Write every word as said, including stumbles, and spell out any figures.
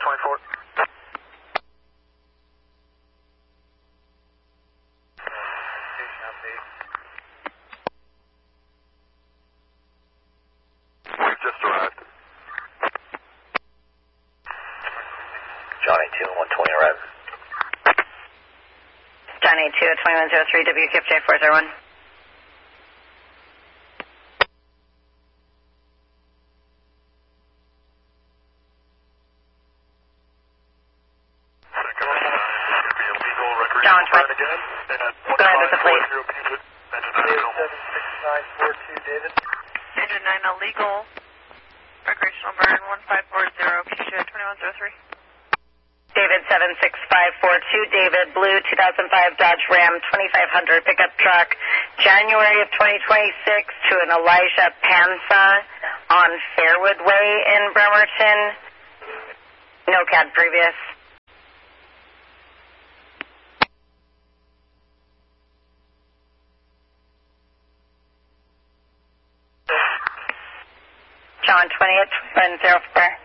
twenty-four. We've just arrived. Johnny two, one twenty arrived. Johnny two, twenty-one oh three, W K F J four zero one. John, twenty. Go ahead with the plate. seven six nine four two, David. Danger nine illegal. Recreational burn one five four zero, Keisha twenty-one oh three. David seven six five four two, David, blue two thousand five Dodge Ram twenty-five hundred pickup truck, January of twenty twenty-six to an Elijah Panza on Fairwood Way in Bremerton. No C A D previous. John twenty at one zero four.